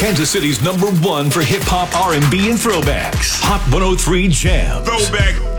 Kansas City's #1 for hip hop, R&B, and throwbacks. Hot 103 Jams. Throwback